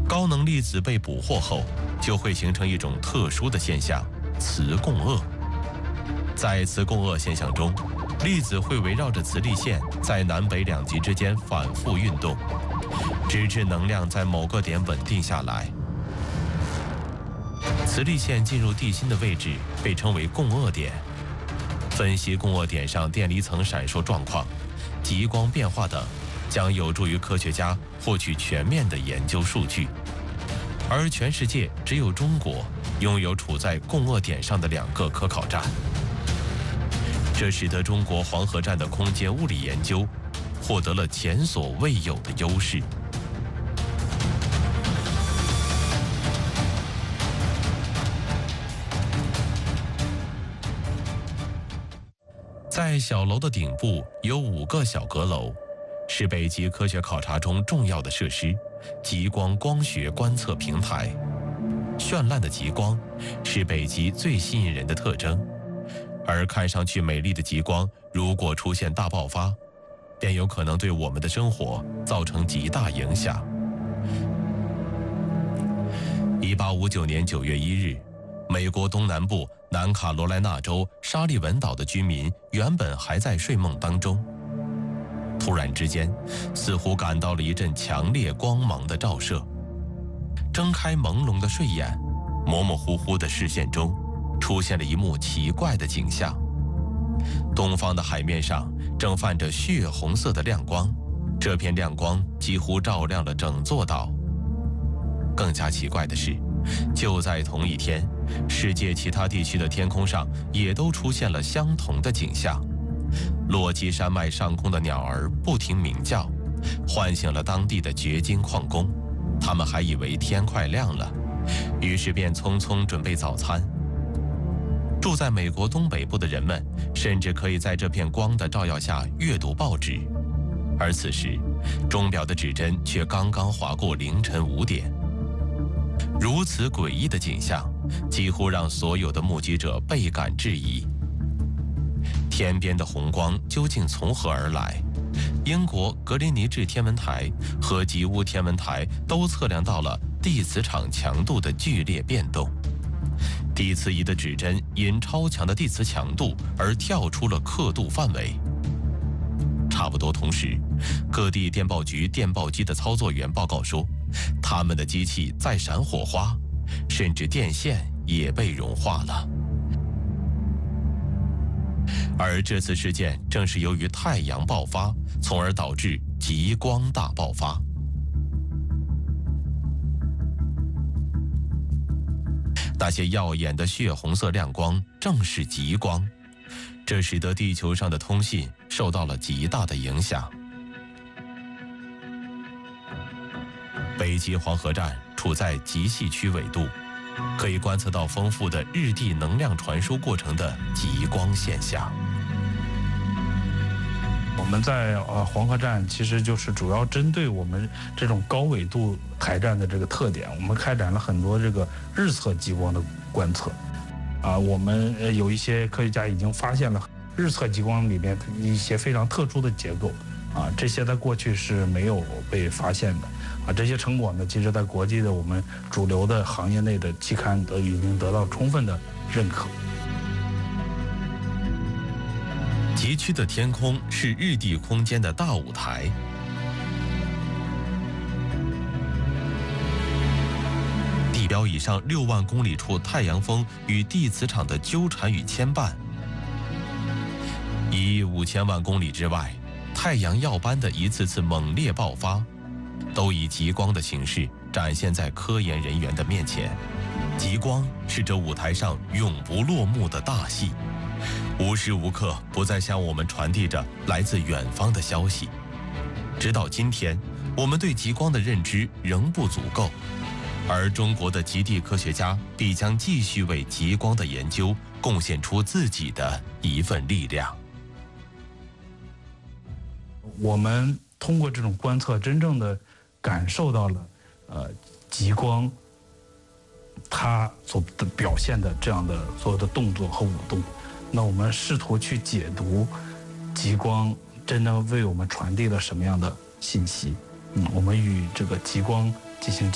高能粒子被捕获后，就会形成一种特殊的现象——磁共轭。在磁共轭现象中，粒子会围绕着磁力线在南北两极之间反复运动，直至能量在某个点稳定下来。磁力线进入地心的位置被称为共轭点。分析共轭点上电离层闪烁状况、极光变化等，将有助于科学家获取全面的研究数据。而全世界只有中国拥有处在共轭点上的2个科考站，这使得中国黄河站的空间物理研究获得了前所未有的优势。在小楼的顶部有5个小阁楼，是北极科学考察中重要的设施——极光光学观测平台。绚烂的极光是北极最吸引人的特征，而看上去美丽的极光，如果出现大爆发，便有可能对我们的生活造成极大影响。1859年9月1日，美国东南部南卡罗来纳州沙利文岛的居民原本还在睡梦当中，突然之间，似乎感到了一阵强烈光芒的照射。睁开朦胧的睡眼，模模糊糊的视线中，出现了一幕奇怪的景象。东方的海面上正泛着血红色的亮光，这片亮光几乎照亮了整座岛。更加奇怪的是，就在同一天，世界其他地区的天空上也都出现了相同的景象。落基山脉上空的鸟儿不停鸣叫，唤醒了当地的掘金矿工。他们还以为天快亮了，于是便匆匆准备早餐。住在美国东北部的人们，甚至可以在这片光的照耀下阅读报纸。而此时，钟表的指针却刚刚划过凌晨5点。如此诡异的景象，几乎让所有的目击者倍感质疑。天边的红光究竟从何而来？英国格林尼治天文台和吉乌天文台都测量到了地磁场强度的剧烈变动。地磁仪的指针因超强的地磁强度而跳出了刻度范围。差不多同时，各地电报局电报机的操作员报告说，他们的机器在闪火花，甚至电线也被融化了。而这次事件正是由于太阳爆发，从而导致极光大爆发。那些耀眼的血红色亮光正是极光，这使得地球上的通信受到了极大的影响。北极黄河站处在极细区纬度，可以观测到丰富的日地能量传输过程的极光现象。 我们在黄河站其实就是主要针对我们这种高纬度台站的这个特点，我们开展了很多这个日测极光的观测。我们有一些科学家已经发现了日测极光里面一些非常特殊的结构，这些在过去是没有被发现的。这些成果呢，其实在国际的我们主流的行业内的期刊都已经得到充分的认可。 极区的天空是日地空间的大舞台，地表以上6万公里处太阳风与地磁场的纠缠与牵绊，以5000万公里之外，太阳耀斑的一次次猛烈爆发，都以极光的形式展现在科研人员的面前。极光是这舞台上永不落幕的大戏，无时无刻不在向我们传递着来自远方的消息。直到今天，我们对极光的认知仍不足够，而中国的极地科学家必将继续为极光的研究贡献出自己的一份力量。 我们通过这种观测，真正的感受到了极光它所表现的这样的所有的动作和舞动。那我们试图去解读极光真正为我们传递了什么样的信息。我们与这个极光进行